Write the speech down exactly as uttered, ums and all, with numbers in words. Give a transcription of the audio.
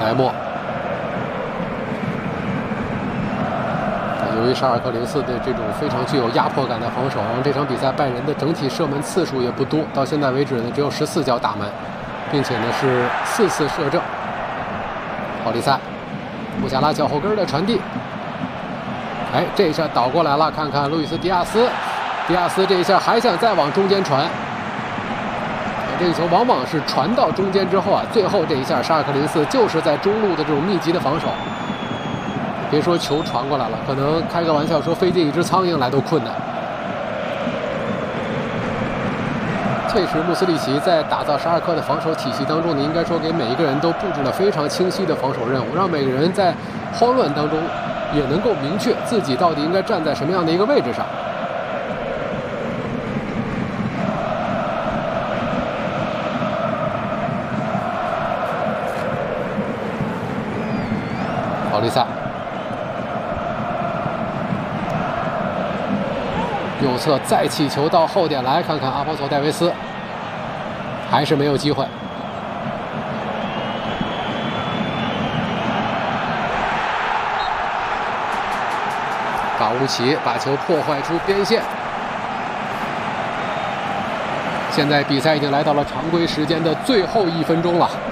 莱莫。由于沙尔克零四的这种非常具有压迫感的防守，然后这场比赛拜仁的整体射门次数也不多，到现在为止呢只有十四脚打门，并且呢是四次射正。奥利萨，穆贾拉脚后跟的传递，哎，这一下倒过来了，看看路易斯·迪亚斯，迪亚斯这一下还想再往中间传，这个球往往是传到中间之后啊，最后这一下沙尔克零四就是在中路的这种密集的防守。别说球传过来了，可能开个玩笑说飞进一只苍蝇来都困难。这时穆斯利奇在打造沙尔克的防守体系当中呢，应该说给每一个人都布置了非常清晰的防守任务，让每个人在慌乱当中也能够明确自己到底应该站在什么样的一个位置上。奥利萨。右侧再起球到后点来，看看阿波索戴维斯，还是没有机会。法乌奇把球破坏出边线。现在比赛已经来到了常规时间的最后一分钟了。